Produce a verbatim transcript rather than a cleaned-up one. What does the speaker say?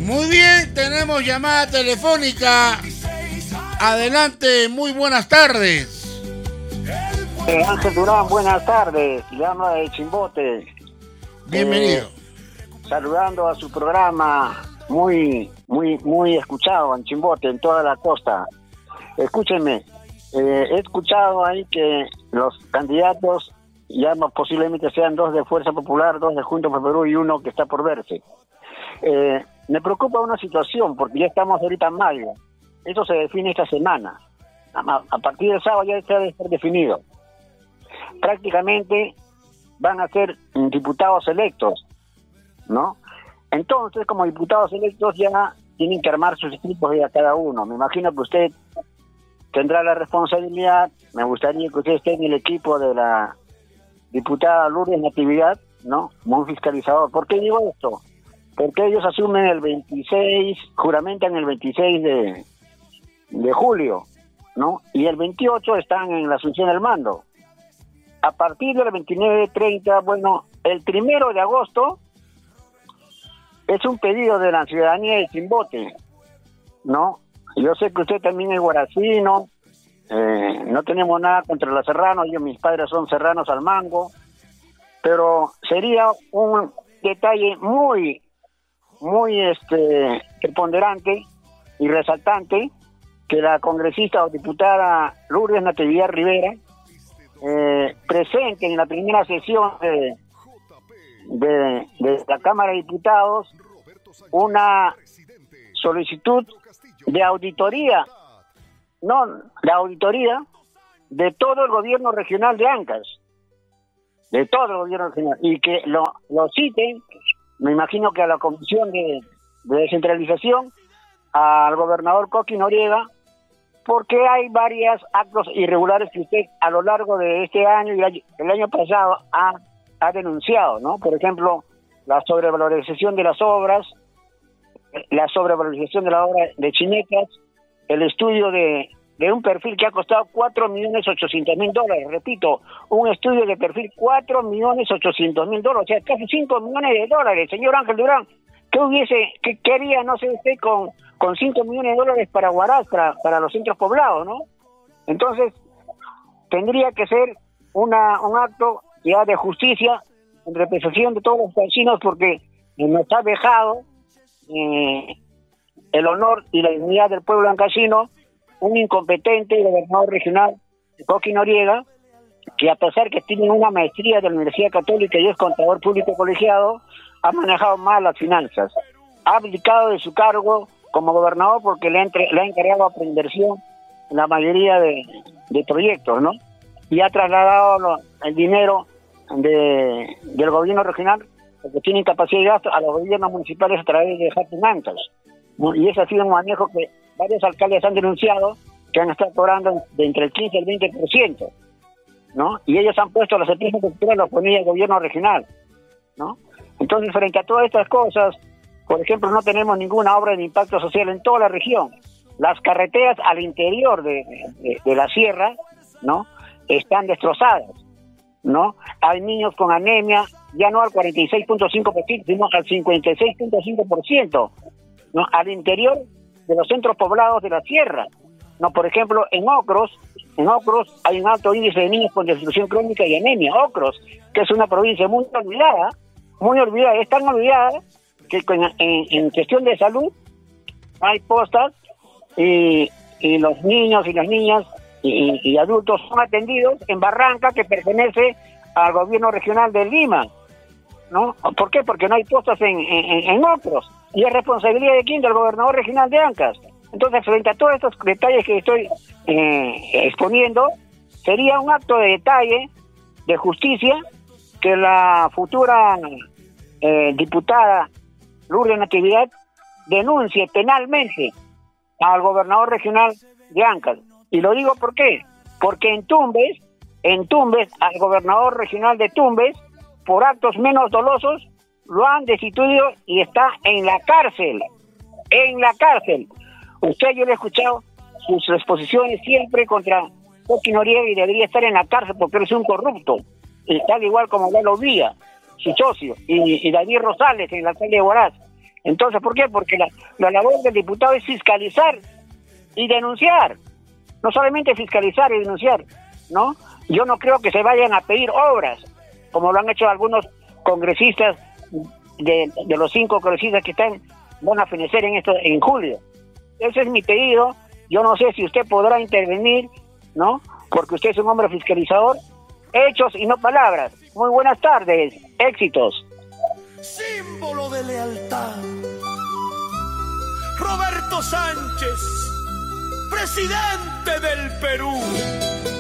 Muy bien, tenemos llamada telefónica. Adelante, muy buenas tardes. Eh, Ángel Durán, buenas tardes. Llama de Chimbote. Bienvenido. Eh, saludando a su programa muy, muy, muy escuchado en Chimbote, en toda la costa. Escúchenme, eh, he escuchado ahí que los candidatos ya posiblemente sean dos de Fuerza Popular, dos de Juntos por Perú y uno que está por verse. Eh, me preocupa una situación porque ya estamos ahorita en mayo. Eso se define esta semana. A, a partir del sábado ya está de estar definido. Prácticamente van a ser diputados electos, ¿no? Entonces, como diputados electos ya tienen que armar sus equipos ya cada uno. Me imagino que usted tendrá la responsabilidad, me gustaría que usted esté en el equipo de la diputada Lourdes Natividad, ¿no? Como un fiscalizador. ¿Por qué digo esto? Porque ellos asumen el veintiséis, juramentan el veintiséis de, de julio, ¿no? Y el veintiocho están en la asunción del mando. A partir del veintinueve, treinta, bueno, el primero de agosto es un pedido de la ciudadanía de Chimbote, ¿no? Yo sé que usted también es guaracino, eh, no tenemos nada contra los serranos, yo, mis padres son serranos al mango, pero sería un detalle muy, muy este preponderante y resaltante que la congresista o diputada Lourdes Natividad Rivera Eh, presente en la primera sesión de, de, de la Cámara de Diputados una solicitud de auditoría, no, la auditoría de todo el gobierno regional de Ancash, de todo el gobierno regional, y que lo, lo citen, me imagino que a la Comisión de, de Descentralización, al gobernador Coqui Noriega, porque hay varios actos irregulares que usted a lo largo de este año y el, el año pasado ha, ha denunciado, ¿no? Por ejemplo, la sobrevalorización de las obras, la sobrevalorización de la obra de Chinecas, el estudio de, de un perfil que ha costado cuatro millones ochocientos mil dólares, repito, un estudio de perfil cuatro millones ochocientos mil dólares, o sea, casi cinco millones de dólares, señor Ángel Durán. ¿Qué hubiese, qué quería, no sé usted, con, con cinco millones de dólares para Huaraz, para, para los centros poblados, ¿no? Entonces, tendría que ser una un acto ya de justicia, en representación de todos los vecinos, porque nos ha dejado eh, el honor y la dignidad del pueblo ancashino, un incompetente gobernador regional, Coqui Noriega, que a pesar que tiene una maestría de la Universidad Católica y es contador público colegiado, ha manejado mal las finanzas, ha abdicado de su cargo como gobernador porque le ha, entre, le ha encargado a preinversión en la mayoría de, de proyectos, ¿no? Y ha trasladado lo, el dinero de, del gobierno regional, porque tienen capacidad de gasto, a los gobiernos municipales a través de finanzas, ¿no? Y ese ha sido un manejo que varios alcaldes han denunciado, que han estado cobrando de entre el quince y el veinte por ciento, ¿no? Y ellos han puesto las empresas culturales, los ponía el gobierno regional, ¿no? Entonces, frente a todas estas cosas, por ejemplo, no tenemos ninguna obra de impacto social en toda la región. Las carreteras al interior de, de, de la sierra, ¿no?, están destrozadas, ¿no? Hay niños con anemia, ya no al cuarenta y seis punto cinco por ciento, sino al cincuenta y seis punto cinco por ciento, ¿no?, al interior de los centros poblados de la sierra, ¿no? Por ejemplo, en Ocros, en Ocros hay un alto índice de niños con desnutrición crónica y anemia. Ocros, que es una provincia muy olvidada, muy olvidada, es tan olvidada que en, en, en cuestión de salud hay postas y, y los niños y las niñas y, y adultos son atendidos en Barranca, que pertenece al gobierno regional de Lima, ¿no? ¿Por qué? Porque no hay postas en, en, en Ocros, y es responsabilidad de quién, del gobernador regional de Ancash. Entonces, frente a todos estos detalles que estoy eh, exponiendo, sería un acto de detalle, de justicia, que la futura eh, diputada Lourdes Natividad denuncie penalmente al gobernador regional de Ancash. Y lo digo ¿por qué? Porque en Tumbes, en Tumbes, al gobernador regional de Tumbes, por actos menos dolosos, lo han destituido y está en la cárcel. En la cárcel. Usted, yo le he escuchado sus exposiciones siempre contra Coqui Noriega y debería estar en la cárcel porque él es un corrupto. Y tal igual como Lalo Villa, su socio, y, y David Rosales, el alcalde de Huaraz. Entonces, ¿por qué? Porque la, la labor del diputado es fiscalizar y denunciar. No solamente fiscalizar y denunciar, ¿no? Yo no creo que se vayan a pedir obras, como lo han hecho algunos congresistas, de, de los cinco congresistas que están, van a fenecer en esto en julio. Ese es mi pedido. Yo no sé si usted podrá intervenir, ¿no? Porque usted es un hombre fiscalizador. Hechos y no palabras. Muy buenas tardes. Éxitos. Símbolo de lealtad. Roberto Sánchez, presidente del Perú.